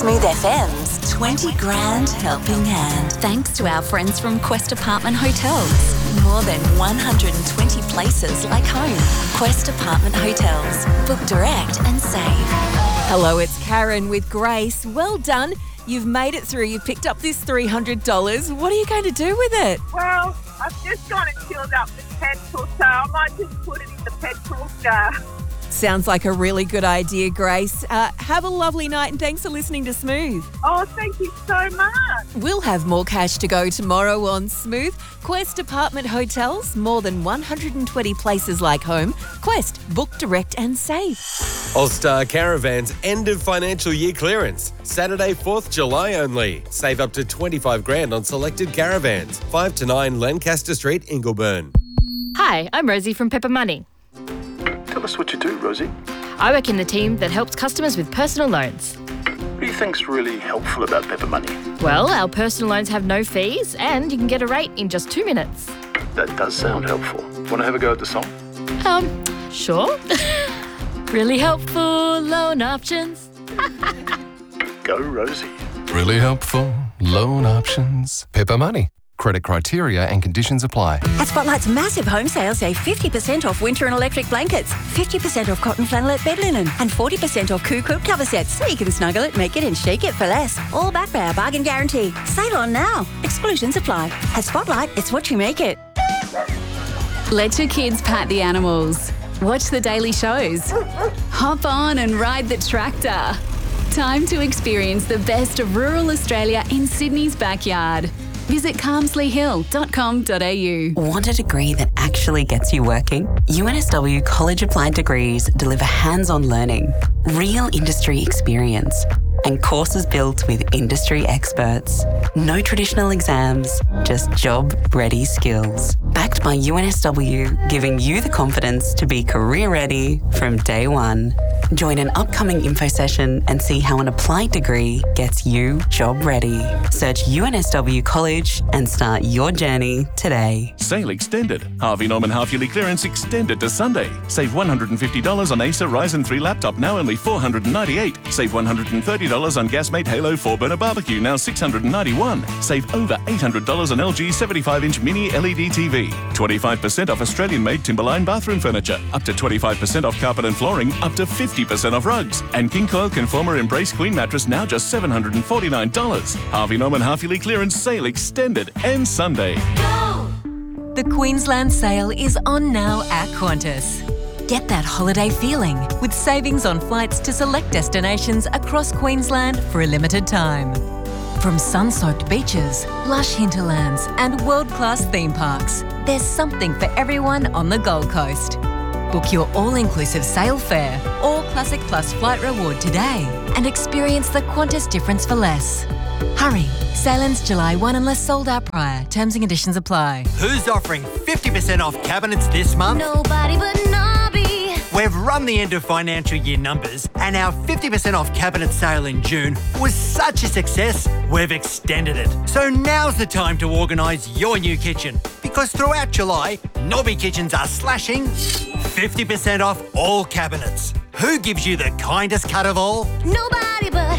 Smooth FM's 20 Grand Helping Hand. Thanks to our friends from Quest Apartment Hotels. More than 120 places like home. Quest Apartment Hotels. Book direct and save. Hello, it's Karen with Grace. Well done. You've made it through. You've picked up this $300. What are you going to do with it? Well, I've just gone and filled up the petrol, so I might just put it in the petrol jar. Sounds like a really good idea, Grace. Have a lovely night and thanks for listening to Smooth. Oh, thank you so much. We'll have more cash to go tomorrow on Smooth. Quest Apartment Hotels, more than 120 places like home. Quest, book direct and save. All-Star Caravans end of financial year clearance. Saturday, 4th July only. Save up to 25 grand on selected caravans. 5 to 9 Lancaster Street, Ingleburn. Hi, I'm Rosie from Pepper Money. Tell us what you do, Rosie. I work in the team that helps customers with personal loans. What do you think's really helpful about Pepper Money? Well, our personal loans have no fees and you can get a rate in just 2 minutes. That does sound helpful. Want to have a go at the song? Sure. Really helpful loan options. Go, Rosie. Really helpful loan options. Pepper Money. Credit criteria and conditions apply. At Spotlight's massive home sale, save 50% off winter and electric blankets, 50% off cotton flannelette bed linen, and 40% off Coup quilt cover sets, so you can snuggle it, make it, and shake it for less. All backed by our bargain guarantee. Sale on now. Exclusions apply. At Spotlight, it's what you make it. Let your kids pat the animals. Watch the daily shows. Hop on and ride the tractor. Time to experience the best of rural Australia in Sydney's backyard. Visit calmsleyhill.com.au. Want a degree that actually gets you working? UNSW College Applied Degrees deliver hands-on learning, real industry experience, and courses built with industry experts. No traditional exams, just job-ready skills. Backed by UNSW, giving you the confidence to be career-ready from day one. Join an upcoming info session and see how an applied degree gets you job-ready. Search UNSW College and start your journey today. Sale extended. Harvey Norman half-yearly clearance extended to Sunday. Save $150 on Acer Ryzen 3 laptop, now only $498. Save $130 on Gasmate Halo 4-burner barbecue, now $691. Save over $800 on LG 75-inch mini LED TV. 25% off Australian-made Timberline bathroom furniture. Up to 25% off carpet and flooring. Up to 50% off rugs. And King Coil Conformer Embrace Queen mattress, now just $749. Harvey Norman half-yearly clearance sale extended and Sunday. The Queensland sale is on now at Qantas. Get that holiday feeling with savings on flights to select destinations across Queensland for a limited time. From sun-soaked beaches, lush hinterlands and world-class theme parks, there's something for everyone on the Gold Coast. Book your all-inclusive sail fare or Classic Plus flight reward today and experience the Qantas difference for less. Hurry, sail ends July 1 unless sold out prior. Terms and conditions apply. Who's offering 50% off cabinets this month? Nobody but Nobby. We've run the end of financial year numbers and our 50% off cabinet sale in June was such a success, we've extended it. So now's the time to organise your new kitchen because throughout July, Nobby Kitchens are slashing 50% off all cabinets. Who gives you the kindest cut of all? Nobody but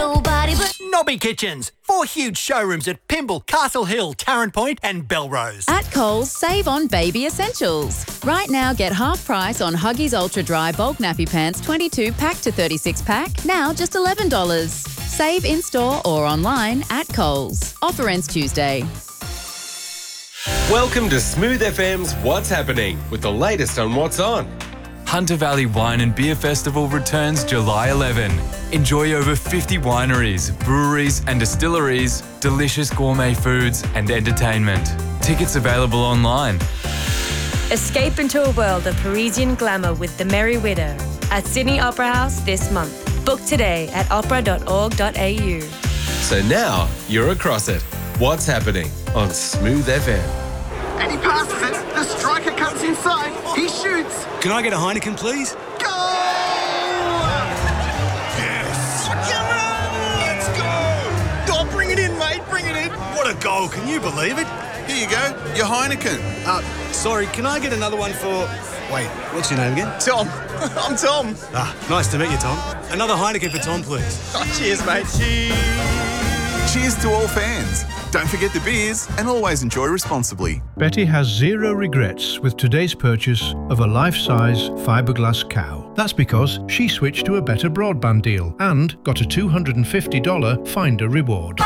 Nobby Kitchens. 4 huge showrooms at Pymble, Castle Hill, Tarrant Point and Belrose. At Coles, save on baby essentials. Right now, get half price on Huggies Ultra Dry Bulk Nappy Pants 22 pack to 36 pack, now just $11. Save in-store or online at Coles. Offer ends Tuesday. Welcome to Smooth FM's What's Happening with the latest on what's on. Hunter Valley Wine and Beer Festival returns July 11. Enjoy over 50 wineries, breweries and distilleries, delicious gourmet foods and entertainment. Tickets available online. Escape into a world of Parisian glamour with The Merry Widow at Sydney Opera House this month. Book today at opera.org.au. So now you're across it. What's happening on Smooth FM? And he passes it. The striker comes inside. He shoots. Can I get a Heineken, please? Goal! Yes! Come on, let's go! Oh, bring it in, mate. Bring it in. What a goal. Can you believe it? Here you go. Your Heineken. Sorry, can I get another one for... Wait, what's your name again? Tom. I'm Tom. Ah, nice to meet you, Tom. Another Heineken for Tom, please. Oh, cheers, mate. Cheers to all fans. Don't forget the beers and always enjoy responsibly. Betty has zero regrets with today's purchase of a life-size fiberglass cow. That's because she switched to a better broadband deal and got a $250 Finder reward.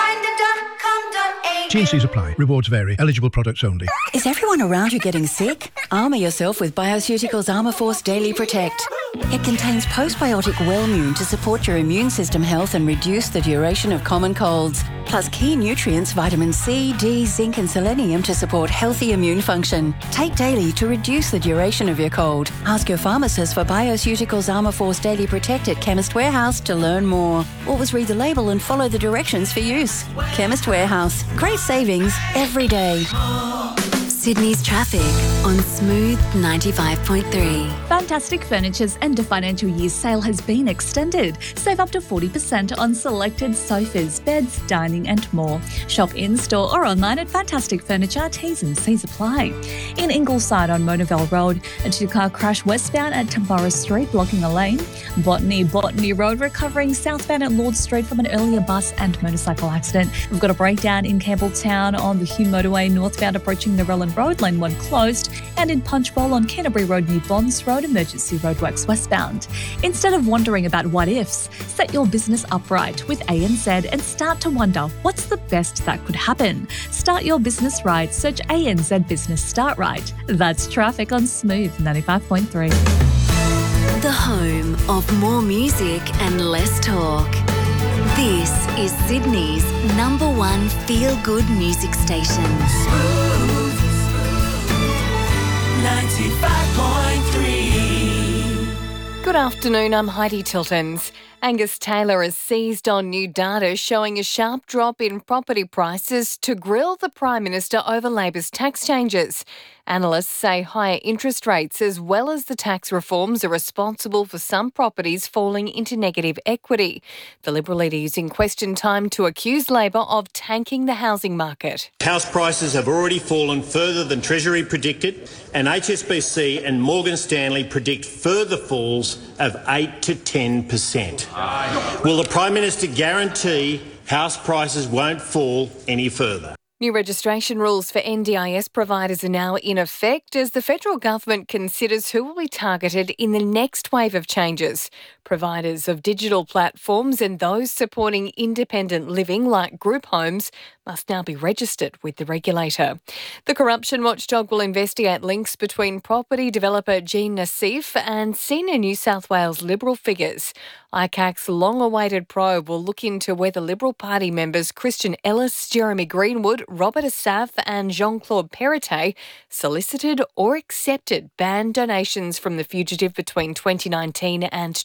T&Cs apply. Rewards vary. Eligible products only. Is everyone around you getting sick? Armour yourself with Bioceuticals Armour Force Daily Protect. It contains postbiotic Wellmune to support your immune system health and reduce the duration of common colds. Plus key nutrients vitamin C, D, zinc and selenium to support healthy immune function. Take daily to reduce the duration of your cold. Ask your pharmacist for Bioceuticals Armour Force Daily Protect at Chemist Warehouse to learn more. Always read the label and follow the directions for use. Chemist Warehouse. Great savings every day. Sydney's traffic on Smooth 95.3. Fantastic Furniture's end of financial year sale has been extended. Save up to 40% on selected sofas, beds, dining and more. Shop in-store or online at Fantastic Furniture. T's and C's apply. In Ingleside on Monavale Road, a two-car crash westbound at Tambora Street blocking a lane. Botany Road recovering southbound at Lord Street from an earlier bus and motorcycle accident. We've got a breakdown in Campbelltown on the Hume Motorway northbound approaching the Relland Road, lane 1 closed, and in Punchbowl on Canterbury Road near Bonds Road, emergency roadworks westbound. Instead of wondering about what ifs, set your business upright with ANZ and start to wonder what's the best that could happen. Start your business right. Search ANZ Business Start Right. That's traffic on Smooth 95.3. The home of more music and less talk. This is Sydney's #1 feel-good music station. 95.3. Good afternoon, I'm Heidi Tiltons. Angus Taylor has seized on new data showing a sharp drop in property prices to grill the Prime Minister over Labor's tax changes. Analysts say higher interest rates as well as the tax reforms are responsible for some properties falling into negative equity. The Liberal leader using question time to accuse Labor of tanking the housing market. House prices have already fallen further than Treasury predicted, and HSBC and Morgan Stanley predict further falls of 8 to 10%. Will the Prime Minister guarantee house prices won't fall any further? New registration rules for NDIS providers are now in effect as the federal government considers who will be targeted in the next wave of changes. Providers of digital platforms and those supporting independent living like group homes must now be registered with the regulator. The corruption watchdog will investigate links between property developer Jean Nassif and senior New South Wales Liberal figures. ICAC's long-awaited probe will look into whether Liberal Party members Christian Ellis, Jeremy Greenwood, Robert Asaf and Jean-Claude Perrottet solicited or accepted banned donations from the fugitive between 2019 and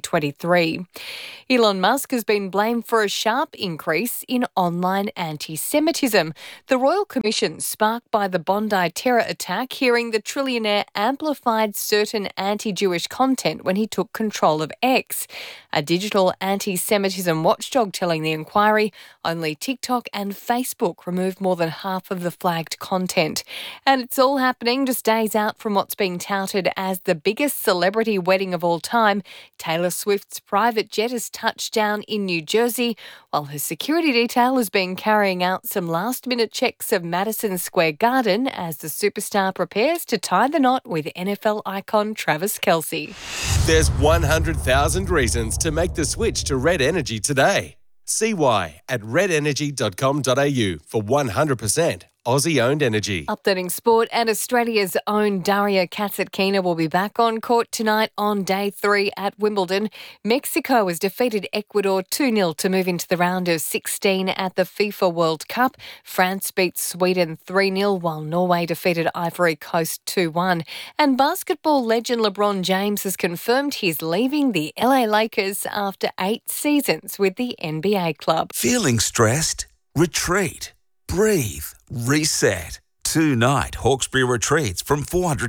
2023. Elon Musk has been blamed for a sharp increase in online anti-Semitism. The Royal Commission, sparked by the Bondi terror attack, hearing the trillionaire amplified certain anti-Jewish content when he took control of X. A digital anti-Semitism watchdog telling the inquiry only TikTok and Facebook removed more than half of the flagged content. And it's all happening just days out from what's being touted as the biggest celebrity wedding of all time. Taylor Swift's private jet has touched down in New Jersey, while her security detail has been carrying out some last-minute checks of Madison Square Garden as the superstar prepares to tie the knot with NFL icon Travis Kelce. There's 100,000 reasons to make the switch to Red Energy today. See why at redenergy.com.au for 100% Aussie-owned energy. Updating sport, and Australia's own Daria Kasatkina will be back on court tonight on day 3 at Wimbledon. Mexico has defeated Ecuador 2-0 to move into the round of 16 at the FIFA World Cup. France beat Sweden 3-0 while Norway defeated Ivory Coast 2-1. And basketball legend LeBron James has confirmed he's leaving the LA Lakers after 8 seasons with the NBA club. Feeling stressed? Retreat. Breathe. Reset. 2-night Hawkesbury retreats from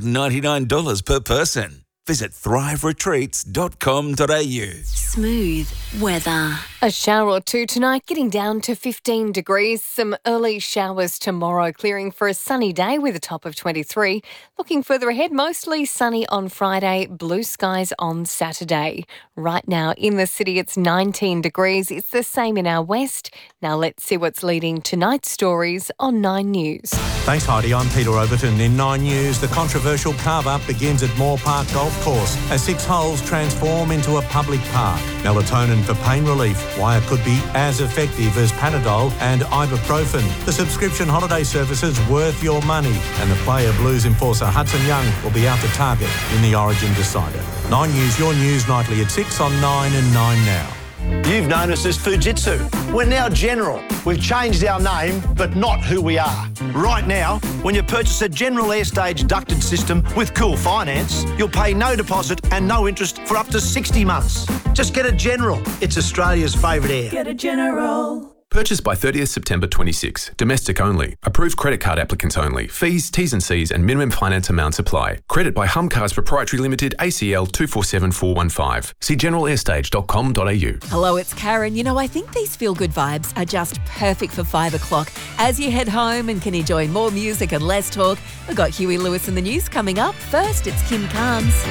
$499 per person. Visit thriveretreats.com.au. Smooth weather. A shower or two tonight, getting down to 15 degrees. Some early showers tomorrow, clearing for a sunny day with a top of 23. Looking further ahead, mostly sunny on Friday, blue skies on Saturday. Right now in the city, it's 19 degrees. It's the same in our west. Now let's see what's leading tonight's stories on 9 News. Thanks, Heidi. I'm Peter Overton. In 9 News, the controversial carve-up begins at Moore Park Golf Course as 6 holes transform into a public park. Melatonin for pain relief. Why it could be as effective as Panadol and ibuprofen. The subscription holiday service is worth your money. And the player blues enforcer Hudson Young will be out to target in the Origin Decider. 9 News, your news nightly at 6 on 9 and 9 now. You've known us as Fujitsu. We're now General. We've changed our name, but not who we are. Right now, when you purchase a General Airstage ducted system with Cool Finance, you'll pay no deposit and no interest for up to 60 months. Just get a General. It's Australia's favourite air. Get a General. Purchased by 30th September 26. Domestic only. Approved credit card applicants only. Fees, T's and C's and minimum finance amounts apply. Credit by Humcars Proprietary Limited, ACL 247415. See generalairstage.com.au. Hello, it's Karen. You know, I think these feel-good vibes are just perfect for 5 o'clock. As you head home and can enjoy more music and less talk, we've got Huey Lewis in the news coming up. First, it's Kim Carnes.